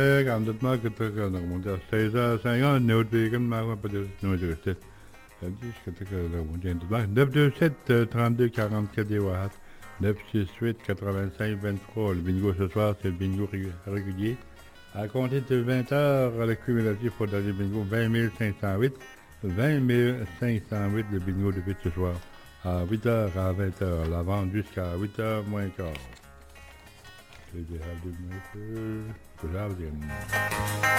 감독만 그때가 먼저 세자상가 네오디건 마고 버들 노드르트 dit que le mondial de 927 32 44 watts 968 85 23 le bingo ce soir c'est le bingo régulier à compter de 20 heures le cumulatif pour le bingo 20 508 20 508 le bingo depuis ce soir à 8 heures à 20 heures la vente jusqu'à 8 heures moins quart.